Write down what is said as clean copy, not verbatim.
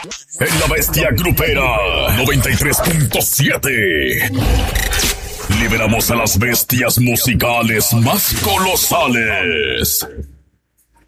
En La Bestia Grupera 93.7. Liberamos a las bestias musicales más colosales.